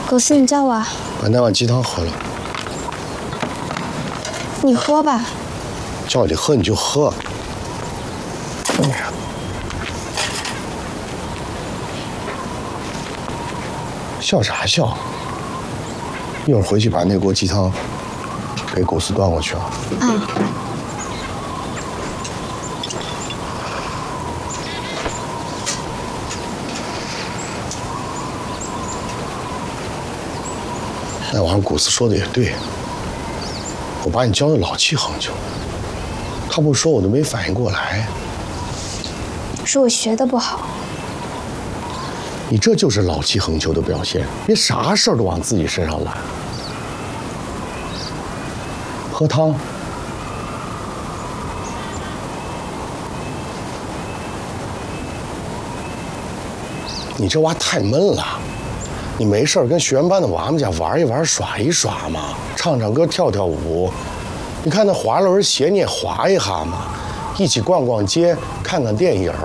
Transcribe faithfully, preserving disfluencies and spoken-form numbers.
狗丝，你叫我？ 把那碗鸡汤喝了。 你喝吧。 叫你喝你就喝。哎呀，笑啥笑？一会儿回去把那锅鸡汤给狗丝端过去啊。 啊。 那晚上古斯说的也对，我把你教的老气横秋，他不说我都没反应过来。 是我学的不好。 你这就是老气横秋的表现，别啥事儿都往自己身上揽。喝汤。你这娃太闷了。你没事跟学员班的娃们家玩一玩、耍一耍嘛，唱唱歌、跳跳舞。你看那滑轮鞋你也滑一下嘛，一起逛逛街、看看电影